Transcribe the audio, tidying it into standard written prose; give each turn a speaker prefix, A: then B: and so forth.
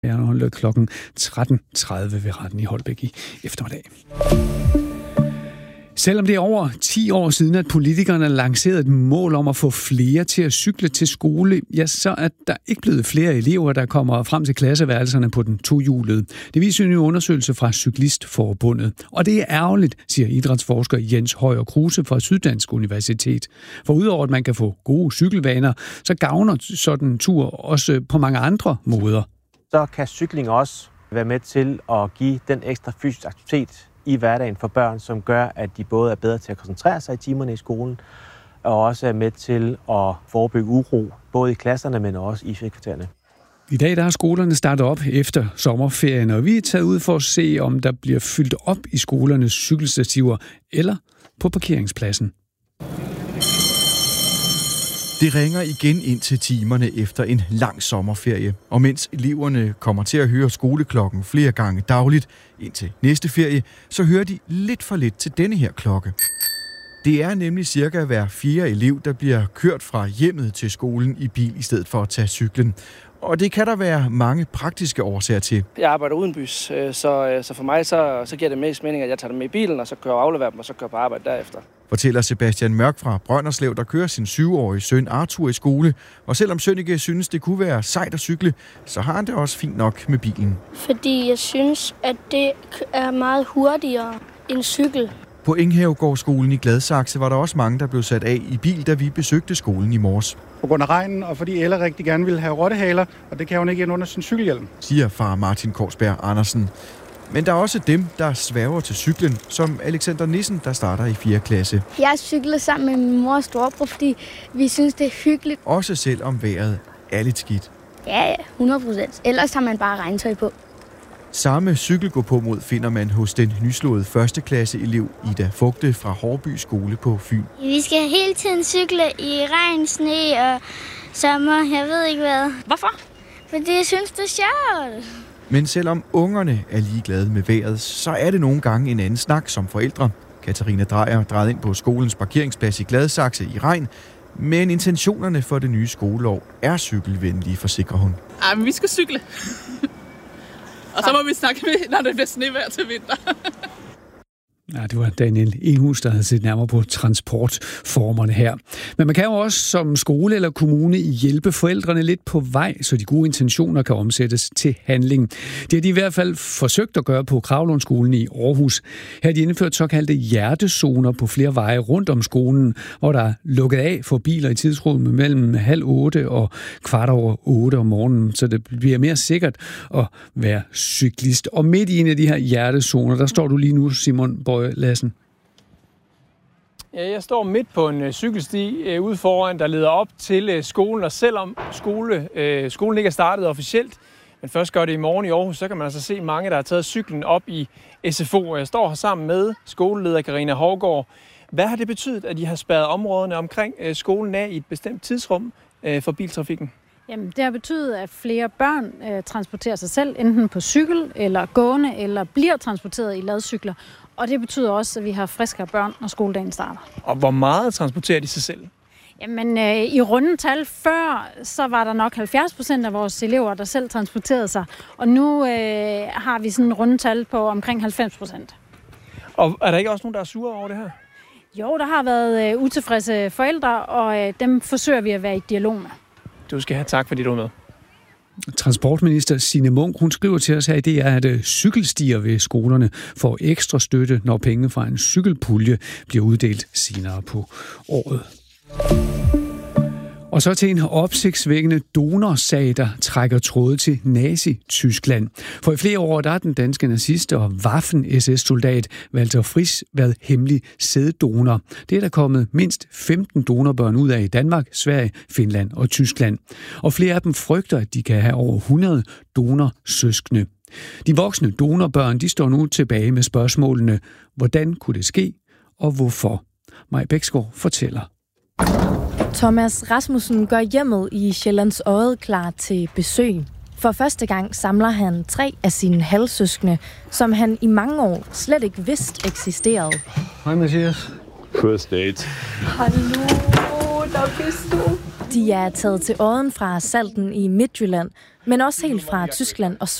A: Jeg holder klokken 13.30 ved retten i Holbæk i eftermiddag. Selvom det er over 10 år siden, at politikerne lancerede et mål om at få flere til at cykle til skole, ja, så er der ikke blevet flere elever, der kommer frem til klasseværelserne på den tohjulede. Det viser en ny undersøgelse fra Cyklistforbundet. Og det er ærgerligt, siger idrætsforsker Jens Højer Kruse fra Syddansk Universitet. For udover at man kan få gode cykelvaner, så gavner sådan en tur også på mange andre måder.
B: Så kan cykling også være med til at give den ekstra fysisk aktivitet i hverdagen for børn, som gør, at de både er bedre til at koncentrere sig i timerne i skolen, og også er med til at forebygge uro, både i klasserne, men også i frikvartererne.
A: I dag der har skolerne startet op efter sommerferien, og vi er taget ud for at se, om der bliver fyldt op i skolernes cykelstativer eller på parkeringspladsen.
C: Det ringer igen ind til timerne efter en lang sommerferie, og mens eleverne kommer til at høre skoleklokken flere gange dagligt indtil næste ferie, så hører de lidt for lidt til denne her klokke. Det er nemlig cirka hver 4. elev, der bliver kørt fra hjemmet til skolen i bil i stedet for at tage cyklen. Og det kan der være mange praktiske årsager til.
D: Jeg arbejder udenbys, så for mig så giver det mest mening, at jeg tager dem med i bilen, og så kører jeg afleverer dem, og så kører på arbejde derefter.
C: Fortæller Sebastian Mørk fra Brønderslev, der kører sin 7-årige søn Arthur i skole. Og selvom Sønneke synes, det kunne være sejt at cykle, så har han det også fint nok med bilen.
E: Fordi jeg synes, at det er meget hurtigere end cykel.
C: På Enghavegårdsskolen i Gladsaxe var der også mange, der blev sat af i bil, da vi besøgte skolen i morges.
F: På grund af regnen, og fordi Ella rigtig gerne ville have rottehaler, og det kan hun ikke ind under sin cykelhjelm.
C: Siger far Martin Korsberg Andersen. Men der er også dem, der sværger til cyklen, som Alexander Nissen, der starter i 4. klasse.
E: Jeg cykler sammen med min mor og storebror, fordi vi synes, det er hyggeligt.
C: Også selvom vejret er lidt skidt.
E: Ja, 100%. Ellers har man bare regntøj på.
C: Samme cykelgåpåmod finder man hos den nyslåede 1. klasse-elev Ida Fugte fra Hårby Skole på Fyn.
G: Vi skal hele tiden cykle i regn, sne og sommer. Jeg ved ikke hvad.
H: Hvorfor?
G: Fordi jeg synes, det er sjovt.
C: Men selvom ungerne er ligeglade med vejret, så er det nogle gange en anden snak som forældre. Katarina Drejer drejede ind på skolens parkeringsplads i Gladsaxe i regn, men intentionerne for det nye skoleår er cykelvenlige, forsikrer hun.
H: Ej, men vi skal cykle. Og så må vi snakke med, når det bliver snevejr til vinter.
A: Ja, det var Daniel Enhus, der havde set nærmere på transportformerne her. Men man kan jo også som skole eller kommune hjælpe forældrene lidt på vej, så de gode intentioner kan omsættes til handling. Det har de i hvert fald forsøgt at gøre på Kravlundskolen i Aarhus. Her har de indført såkaldte hjertezoner på flere veje rundt om skolen, hvor der er lukket af for biler i tidsrummet mellem 7:30 og 7:15 om morgenen, så det bliver mere sikkert at være cyklist. Og midt i en af de her hjertezoner, der står du lige nu, Simon Bøje Lassen.
I: Ja, jeg står midt på en cykelsti ude foran, der leder op til skolen, og selvom skolen ikke er startet officielt, men først gør det i morgen i Aarhus, så kan man altså se mange, der har taget cyklen op i SFO. Jeg står her sammen med skoleleder Karina Hovgaard. Hvad har det betydet, at de har spærret områderne omkring skolen af i et bestemt tidsrum for biltrafikken?
J: Jamen, det har betydet, at flere børn transporterer sig selv, enten på cykel eller gående, eller bliver transporteret i ladcykler. Og det betyder også, at vi har friskere børn, når skoledagen starter.
I: Og hvor meget transporterer de sig selv?
J: Jamen, i rundetal før, så var der nok 70% af vores elever, der selv transporterede sig. Og nu har vi sådan en rundetal på omkring 90%.
I: Og er der ikke også nogen, der er sure over det her?
J: Jo, der har været utilfredse forældre, og dem forsøger vi at være i dialog med.
I: Du skal have tak, fordi du er med.
A: Transportminister Signe Munk, hun skriver til os her i DR, at cykelstier ved skolerne får ekstra støtte, når penge fra en cykelpulje bliver uddelt senere på året. Og så til en opsigtsvækkende donorsag, der trækker tråde til Nazi-Tyskland. For i flere år der har den danske nazist og Waffen-SS-soldat Walter Friis været hemmelig sæddonor. Det er der kommet mindst 15 donorbørn ud af i Danmark, Sverige, Finland og Tyskland. Og flere af dem frygter, at de kan have over 100 donorsøskende. De voksne donorbørn de står nu tilbage med spørgsmålene, hvordan kunne det ske og hvorfor? Maj Bæksgaard fortæller.
K: Thomas Rasmussen gør hjemmet i Sjællands Odde klar til besøg. For første gang samler han 3 af sine halvsøskende, som han i mange år slet ikke vidste eksisterede.
L: Hej Mathias.
M: First date.
K: Hallo, der bist du. De er taget til Odden fra Salten i Midtjylland, men også helt fra Tyskland og